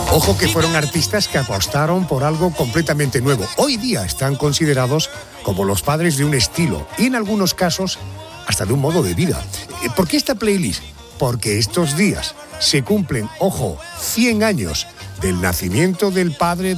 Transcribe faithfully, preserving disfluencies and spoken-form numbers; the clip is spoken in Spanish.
Ojo que fueron artistas que apostaron por algo completamente nuevo. Hoy día están considerados como los padres de un estilo y en algunos casos hasta de un modo de vida. ¿Por qué esta playlist? Porque estos días se cumplen, ojo, cien años del nacimiento del padre de